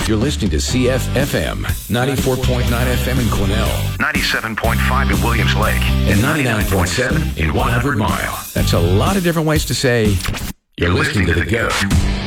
You're listening to CFFM, 94.9 FM in Quesnel, 97.5 in Williams Lake, and 99.7 in 100 Mile. That's a lot of different ways to say you're listening to The Go.